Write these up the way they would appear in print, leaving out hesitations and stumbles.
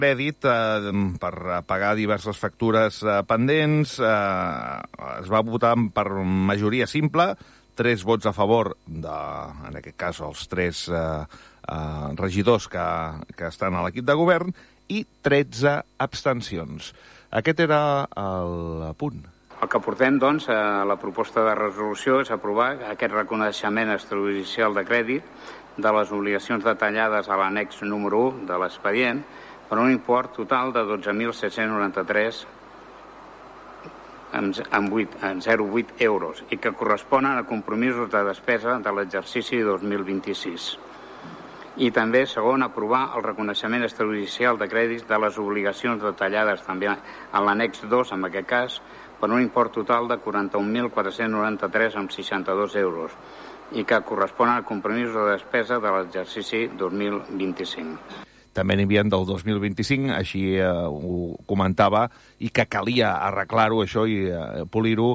crèdit per pagar diverses factures pendents. Es va votar per majoria simple, 3 vots a favor en aquest cas, els 3 regidors que estan a l'equip de govern i 13 abstencions. Aquest era el punt. El que portem, doncs, a la proposta de resolució és aprovar aquest reconeixement extrajudicial de crèdit de les obligacions detallades a l'annex número 1 de l'expedient per un import total de 12.793,08 euros i que corresponen a compromisos de despesa de l'exercici 2026. I també, segon, aprovar el reconeixement extrajudicial de crèdits de les obligacions detallades també a l'annex 2, en aquest cas, per un import total de 41.493,62 euros i que corresponen a compromisos de despesa de l'exercici 2025. També n'hi havia del 2025, així ho comentava, i que calia arreglar-ho, això, i polir-ho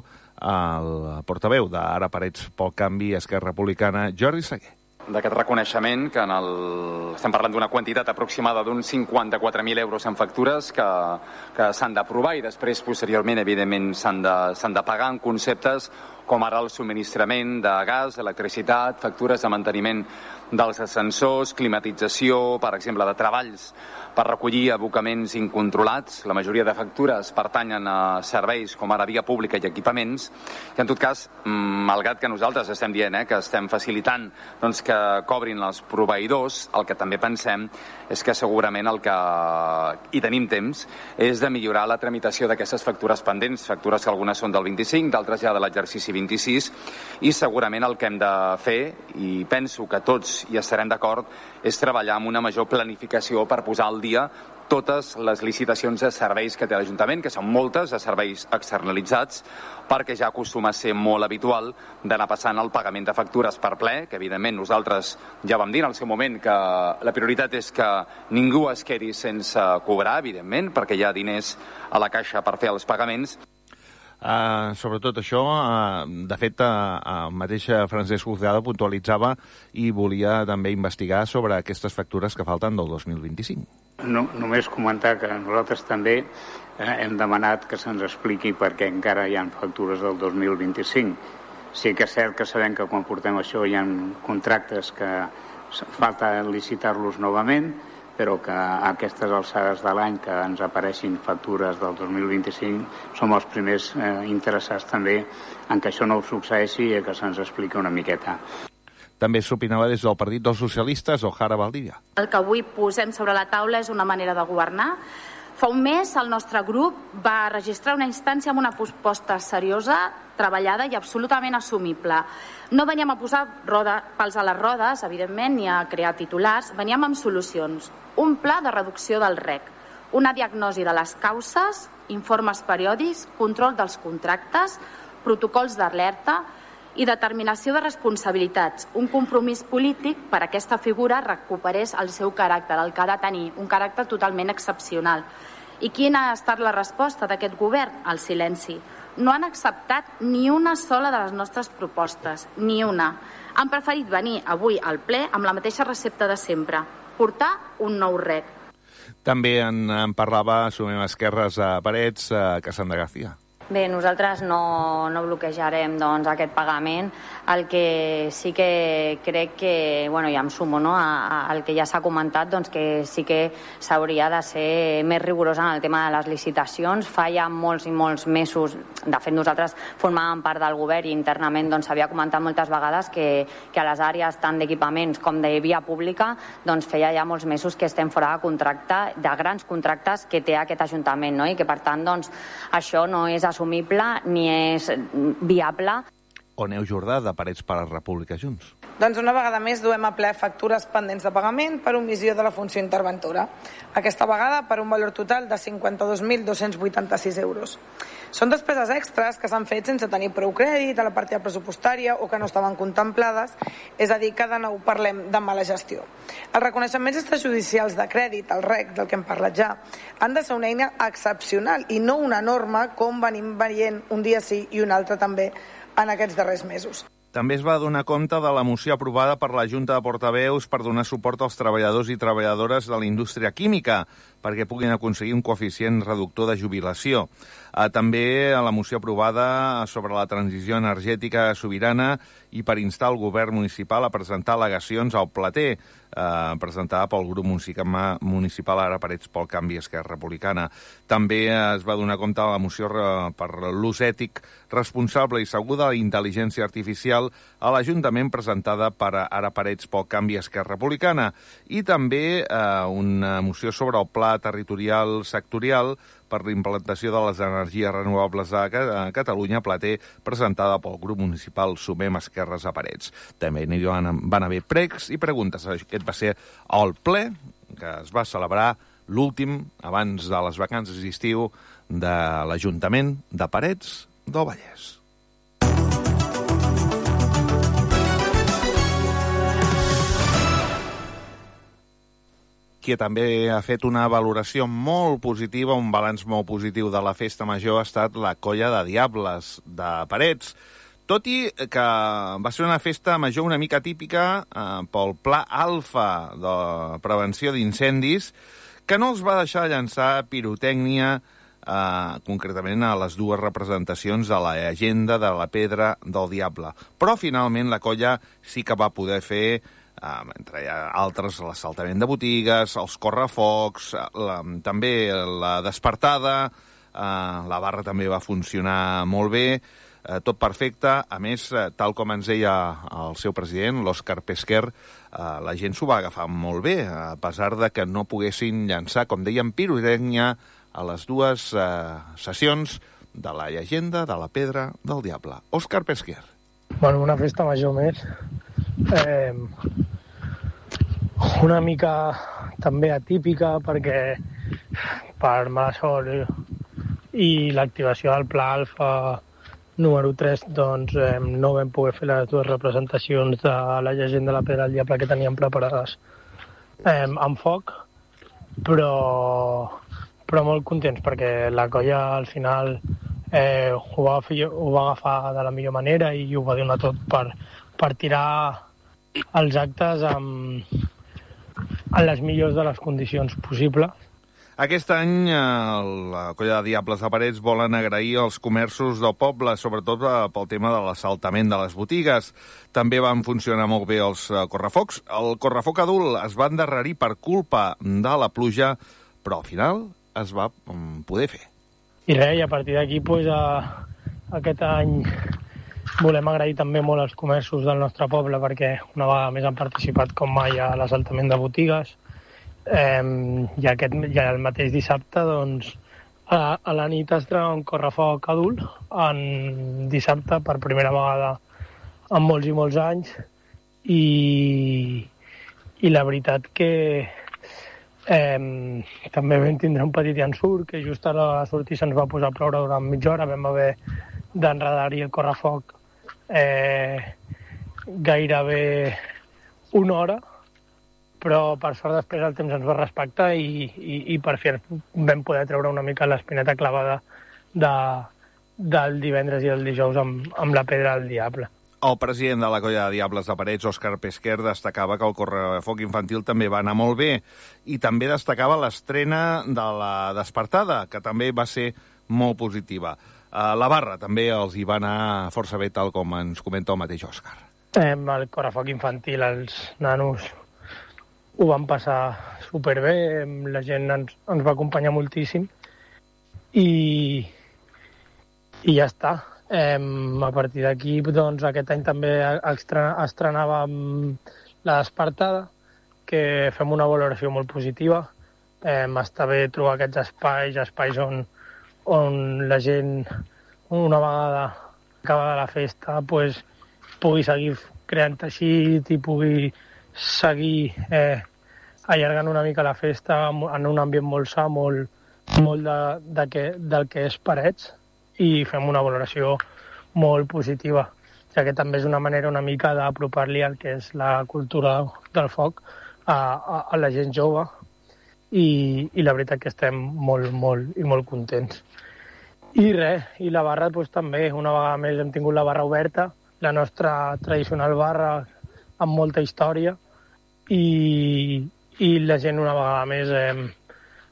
al portaveu d'Ara Parets pel Canvi, Esquerra Republicana, Jordi Seguer. D'aquest reconeixement, que estem parlant d'una quantitat aproximada d'uns 54.000 euros en factures que s'han d'aprovar i després, posteriorment, evidentment, s'han de pagar en conceptes com ara el subministrament de gas, electricitat, factures de manteniment dels ascensors, climatització, per exemple, de treballs per recollir abocaments incontrolats. La majoria de factures pertanyen a serveis com ara via pública i equipaments, que en tot cas, malgrat que nosaltres estem dient que estem facilitant doncs, que cobrin els proveïdors, el que també pensem és que segurament el que hi tenim temps és de millorar la tramitació d'aquestes factures pendents, factures que algunes són del 25, d'altres ja de l'exercici 26, i segurament el que hem de fer, i penso que tots hi estarem d'acord, és treballar amb una major planificació per posar al dia totes les licitacions de serveis que té l'Ajuntament, que són moltes, de serveis externalitzats, perquè ja acostuma a ser molt habitual d'anar passant el pagament de factures per ple, que evidentment nosaltres ja vam dir en el seu moment que la prioritat és que ningú es quedi sense cobrar, evidentment, perquè hi ha diners a la caixa per fer els pagaments. Sobretot això, de fet, el mateix Francesc Guzgada puntualitzava i volia també investigar sobre aquestes factures que falten del 2025. Només comentar que nosaltres també hem demanat que se'ns expliqui per què encara hi ha factures del 2025. Sí que és cert que sabem que quan portem això hi ha contractes que falta licitar-los novament, però que a aquestes alçades de l'any que ens apareixin factures del 2025 som els primers interessats també en que això no succeeixi i que se'ns expliqui una miqueta. També s'opinava des del Partit dels Socialistes, Ojara Valdivia. El que avui posem sobre la taula és una manera de governar. Fa un mes el nostre grup va registrar una instància amb una proposta seriosa, treballada i absolutament assumible. No veníem a posar pals a les rodes, evidentment, ni a crear titulars, veníem amb solucions. Un pla de reducció del REC, una diagnosi de les causes, informes periòdics, control dels contractes, protocols d'alerta i determinació de responsabilitats, un compromís polític per a aquesta figura recuperés el seu caràcter, el que ha de tenir, un caràcter totalment excepcional. I quina ha estat la resposta d'aquest govern? El silenci. No han acceptat ni una sola de les nostres propostes, ni una. Han preferit venir avui al ple amb la mateixa recepta de sempre, portar un nou REC. També en parlava Sumem Esquerres a Parets, Cassandra García. Bé, nosaltres no bloquejarem aquest pagament. El que sí que crec que, ja em sumo al que ja s'ha comentat, que sí que s'hauria de ser més rigorosa en el tema de les licitacions. Fa ja molts i molts mesos, de fet nosaltres formàvem part del govern i internament s'havia comentat moltes vegades que a les àrees tant d'equipaments com de via pública feia ja molts mesos que estem fora de contracte, de grans contractes que té aquest Ajuntament, i que per tant això no és assumible ni és viable. O Neus Jordà, de Parets per la República Junts. Doncs una vegada més duem a ple factures pendents de pagament per omissió de la funció interventora. Aquesta vegada per un valor total de 52.286 euros. Són despeses extres que s'han fet sense tenir prou crèdit a la partida pressupostària o que no estaven contemplades, és a dir, que de nou parlem de mala gestió. Els reconeixements extrajudicials de crèdit, el REC, del que hem parlat ja, han de ser una eina excepcional i no una norma com venim veient un dia sí i un altre també en aquests darrers mesos. També es va donar compte de la moció aprovada per la Junta de Portaveus per donar suport als treballadors i treballadores de la indústria química perquè puguin aconseguir un coeficient reductor de jubilació. També la moció aprovada sobre la transició energètica sobirana i per instar el govern municipal a presentar al·legacions al Plater, presentada pel grup municipal Ara Parets pel Canvi Esquerra Republicana. També es va donar compte a la moció per l'ús ètic responsable i segur de la intel·ligència artificial a l'Ajuntament, presentada per Ara Parets pel Canvi Esquerra Republicana. I també una moció sobre el pla territorial sectorial per l'implantació de les energies renovables a Catalunya, Plater, presentada pel grup municipal Sumem Esquerres a Parets. També van haver pregs i preguntes. Aquest va ser el ple que es va celebrar l'últim, abans de les vacances d'estiu, de l'Ajuntament de Parets del Vallès. Qui també ha fet una valoració molt positiva, un balanç molt positiu de la festa major, ha estat la Colla de Diables de Parets. Tot i que va ser una festa major una mica típica pel Pla Alfa de prevenció d'incendis, que no els va deixar llançar pirotècnia, concretament a les dues representacions de la llegenda de la Pedra del Diable. Però finalment la colla sí que va poder fer, entre altres, l'assaltament de botigues, els correfocs, també la despertada, la barra també va funcionar molt bé, tot perfecte. A més, tal com ens deia el seu president, l'Òscar Pesquer, la gent s'ho va agafar molt bé, a pesar de que no poguessin llançar, com dèiem, pirotècnia a les dues sessions de la llegenda de la Pedra del Diable. Òscar Pesquer. Bueno, una festa major més. Una mica també atípica perquè per mala sort i l'activació del Pla Alfa número 3 doncs no vam poder fer les dues representacions de la llegenda de la Pedra del Diable que teníem preparades amb foc, però molt contents perquè la colla al final ho va agafar de la millor manera i ho va donar tot per tirar els actes en les millors de les condicions possibles. Aquest any la Colla de Diables de Parets volen agrair als comerços del poble, sobretot pel tema de l'assaltament de les botigues. També van funcionar molt bé els correfocs. El correfoc adult es va endarrerir per culpa de la pluja, però al final es va poder fer. I res, i a partir d'aquí aquest any volem agrair també molt als comerços del nostre poble perquè una vegada més han participat com mai a l'assaltament de botigues. I el mateix dissabte doncs, a la nit es treu un correfoc adult en dissabte per primera vegada en molts i molts anys i la veritat que també vam tindre un petit ensurt que just a la sortir se'ns va posar a ploure durant mitja hora, vam haver d'enredar-hi el correfoc gairebé una hora, però per sort després el temps ens va respectar i per fi vam poder treure una mica l'espineta clavada del divendres i del dijous amb la Pedra del Diable. El president de la Colla de Diables de Parets, Òscar Pesquer, destacava que el correfoc infantil també va anar molt bé i també destacava l'estrena de la despertada, que també va ser molt positiva. La barra també els hi va anar força bé, tal com ens comenta el mateix Òscar. El correfoc infantil, els nanos ho van passar superbé, la gent ens va acompanyar moltíssim i ja està. A partir d'aquí, doncs, aquest any també estrenàvem la despertada, que fem una valoració molt positiva. Està bé trobar aquests espais on la gent, una vegada acabada la festa, pues, pugui seguir creant teixit i pugui seguir allargant una mica la festa en un ambient molt sa, molt del que és Parets, i fem una valoració molt positiva, ja que també és una manera una mica d'apropar-li el que és la cultura del foc a la gent jove i la veritat que estem molt contents. I res, i la barra doncs, també, una vegada més hem tingut la barra oberta, la nostra tradicional barra amb molta història i la gent una vegada més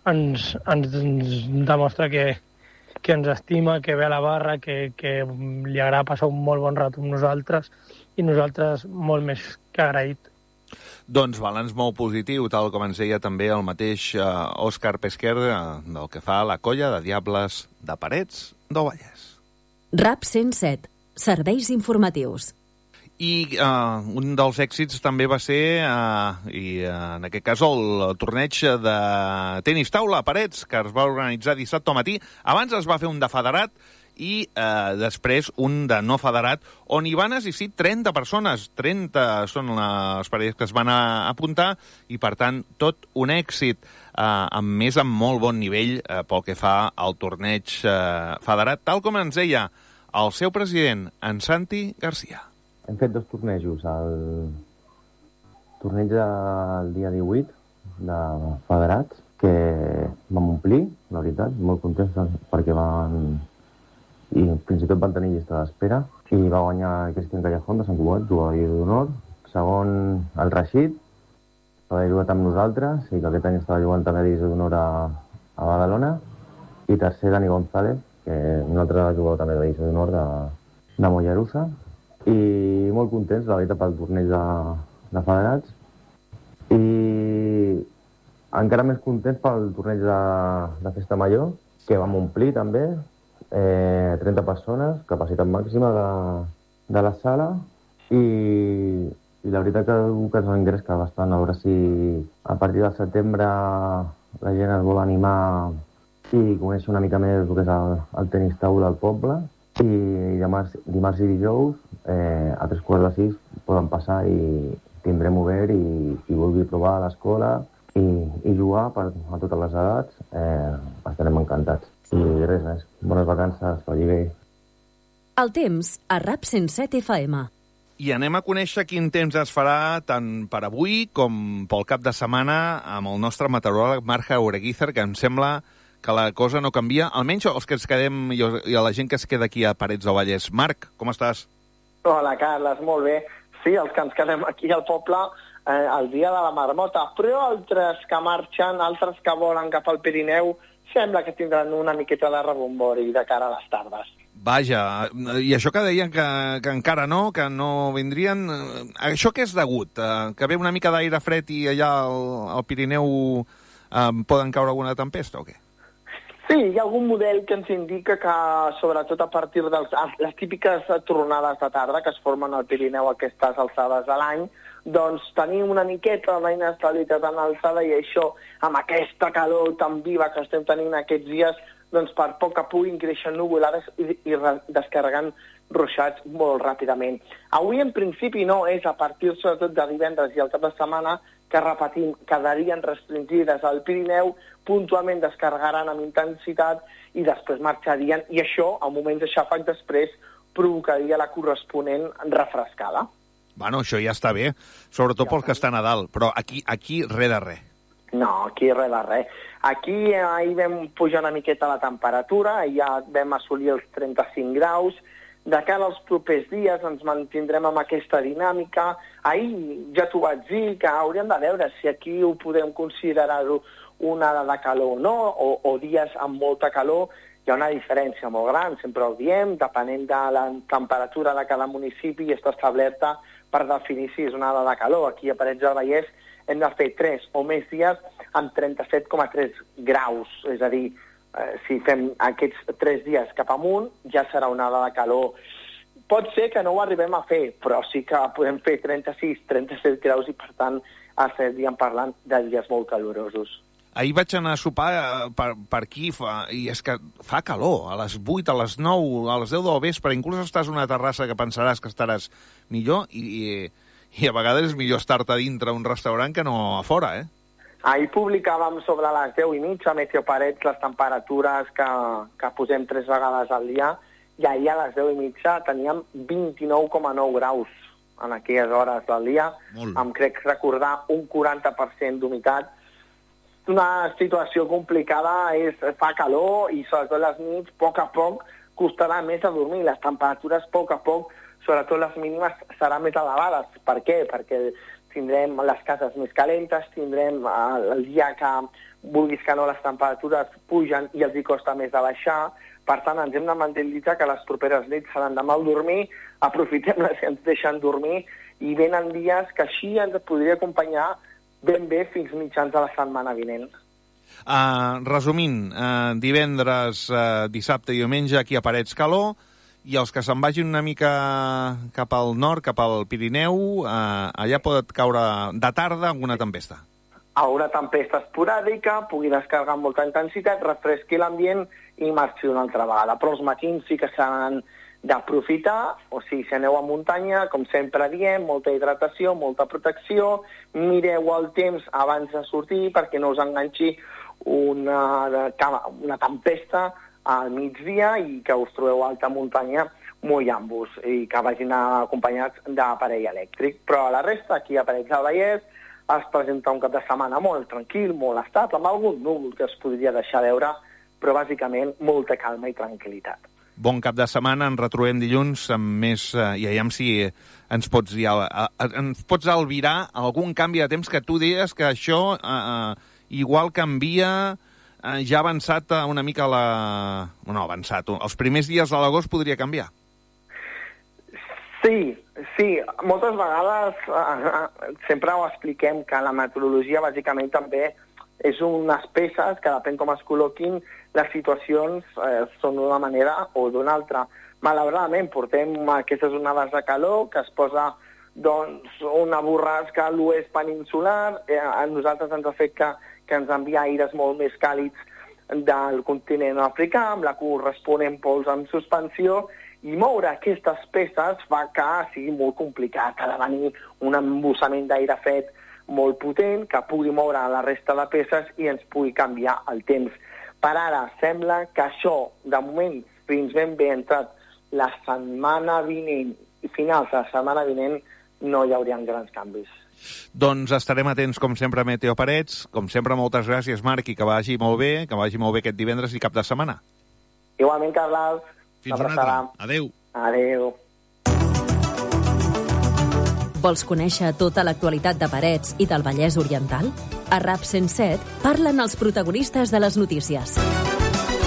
ens demostra que ens estima, que ve a la barra, que li agrada passar un molt bon rato amb nosaltres i nosaltres molt més que agraït. Doncs balanç molt positiu, tal com ens deia també el mateix Òscar Pesquer del que fa la colla de Diables de Parets del Vallès. RAP 107, serveis informatius. I un dels èxits també va ser, en aquest cas, el torneig de tenis taula a Parets, que es va organitzar dissabte al matí. Abans es va fer un de federat i després un de no federat, on hi van assistir 30 persones. 30 són les parelles que es van apuntar i, per tant, tot un èxit, amb molt bon nivell pel que fa al torneig federat, tal com ens deia el seu president, en Santi Garcia. Hem fet 2 tornejos. El torneig del dia 18 de federats, que vam omplir, la veritat, molt contents perquè i fins i tot van tenir llista d'espera, i va guanyar Cristian Callejón de Sant Cugat, jugador d'honor. Segon, el Rashid, que havia jugat amb nosaltres i que aquest any estava jugant també a divisió d'honor a Badalona. I tercer, Dani González, que un altre jugador també de divisió d'honor de Mollerussa. I molt contents, la veritat, pel torneig de federats. I encara més contents pel torneig de Festa Major, que vam omplir també, 30 persones, capacitat màxima de la sala, i la veritat que ens engresca bastant, a veure si a partir del setembre la gent es vol animar i conèixer una mica més el que és el tenis taula al poble. I dimarts i dijous a 3:45 poden passar i tindrem obert i qui vulgui provar a l'escola i jugar a totes les edats, estarem encantats. I res més, bones vacances, que vagi bé. El temps a RAP 107 FM. I anem a conèixer quin temps es farà tant per avui com pel cap de setmana amb el nostre meteoròleg Marc Jaureguízar, que em sembla que la cosa no canvia, almenys els que ens quedem i a la gent que es queda aquí a Parets del Vallès. Marc, com estàs? Hola, Carles, molt bé. Sí, els que ens quedem aquí al poble, el dia de la marmota, però altres que marxen, altres que volen cap al Pirineu, sembla que tindran una miqueta de rebombori de cara a les tardes. Vaja, i això que deien que encara no, que no vindrien, això què és degut? Que ve una mica d'aire fred i allà al Pirineu poden caure alguna tempesta o què? Sí, hi ha algun model que ens indica que, sobretot a partir de les típiques tronades de tarda que es formen al Pirineu a aquestes alçades de l'any, doncs tenim una miqueta d'inestabilitat en alçada i això, amb aquesta calor tan viva que estem tenint aquests dies, doncs per poc que puguin creixen nuvolades i descarregant ruixats molt ràpidament. Avui, en principi, no, és a partir sobretot de divendres i el cap de setmana que, repetim, quedarien restringides al Pirineu, puntualment descarregaran amb intensitat i després marxarien, i això, a moments de xàfec després, provocaria la corresponent refrescada. Bueno, això ja està bé, sobretot pels que estan a dalt, però aquí res de res. No, aquí res de res. Aquí ahir vam pujar una miqueta la temperatura, ja vam assolir els 35 graus. De cara als propers dies ens mantindrem amb aquesta dinàmica. Ahir ja t'ho vaig dir, que hauríem de veure si aquí ho podem considerar-ho una onada de calor o no, o dies amb molta calor. Hi ha una diferència molt gran, sempre ho diem, depenent de la temperatura de cada municipi i està establerta per definir si és una onada de calor. Aquí a Parets del Vallès hem de fer 3 o més dies amb 37,3 graus, és a dir, si fem aquests 3 dies cap amunt, ja serà una onada de calor. Pot ser que no ho arribem a fer, però sí que podem fer 36-37 graus i, per tant, estaríem parlant de dies molt calorosos. Ahir vaig anar a sopar per aquí i és que fa calor, a les 8, a les 9, a les 10 del vespre, inclús estàs en una terrassa que pensaràs que estaràs millor i a vegades és millor estar-te dintre un restaurant que no a fora, eh? Ahir publicàvem sobre les 10:30 a Meteo Parets les temperatures que posem 3 vegades al dia, i ahir a les 10:30 teníem 29,9 graus en aquelles hores del dia, amb, crec recordar, un 40% d'humitat. Una situació complicada, fa calor i sobretot les nits, a poc costarà més a dormir. Les temperatures, a poc, sobretot les mínimes, seran més elevades. Per què? Perquè tindrem les cases més calentes, tindrem el dia que vulguis que no les temperatures pugen i els hi costa més de baixar. Per tant, ens hem de mentalitzar que les properes nits seran de mal dormir, aprofitem-les si ens deixen dormir, i venen dies que així ens podria acompanyar ben bé fins mitjans de la setmana vinent. Resumint, divendres, dissabte i diumenge aquí a Parets calor, i els que se'n vagin una mica cap al nord, cap al Pirineu, allà pot caure de tarda alguna tempesta. Una tempesta esporàdica, pugui descarregar amb molta intensitat, refresqui l'ambient i marxi una altra vegada. Però els matins sí que s'han d'aprofitar, o sigui, si aneu a muntanya, com sempre diem, molta hidratació, molta protecció, mireu el temps abans de sortir perquè no us enganxi una tempesta al migdia i que us trobeu a alta muntanya mullant-vos i que vagin acompanyats d'aparell elèctric. Però a la resta, aquí a Parets del Vallès, es presenta un cap de setmana molt tranquil, molt estable, amb algun núvol que es podria deixar veure, però bàsicament molta calma i tranquil·litat. Bon cap de setmana, ens retrobem dilluns amb més... I aviam si ens pots dir... ens pots albirar algun canvi de temps que tu deies que això igual canvia... ja ha avançat una mica la... No, avançat. Els primers dies de l'agost podria canviar. Sí. Moltes vegades sempre ho expliquem que la meteorologia bàsicament també és unes peces que depèn com es col·loquin, les situacions són d'una manera o d'una altra. Malauradament portem aquestes onades de calor que es posa una borrasca a l'oest peninsular, a nosaltres ens ha fet que ens envia aires molt més càlids del continent africà, amb la corresponent pols en suspensió, i moure aquestes peces fa que sigui molt complicat. Ha de venir un embussament d'aire fred molt potent que pugui moure la resta de peces i ens pugui canviar el temps. Per ara sembla que això, de moment, fins ben bé entrat la setmana vinent i finals de la setmana vinent, no hi haurien grans canvis. Doncs estarem atents, com sempre, a Meteo Parets. Com sempre, moltes gràcies, Marc, i que vagi molt bé aquest divendres i cap de setmana. Igualment, Carles. Fins una altra. Adéu. Adéu. Vols conèixer tota l'actualitat de Parets i del Vallès Oriental? A RAP 107 parlen els protagonistes de les notícies.